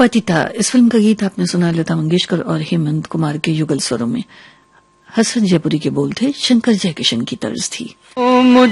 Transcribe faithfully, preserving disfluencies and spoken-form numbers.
पतिता, इस फिल्म का गीत आपने सुना लता मंगेशकर और हेमंत कुमार के युगल स्वरों में। हसन जयपुरी के बोल थे, शंकर जयकिशन की तर्ज थी।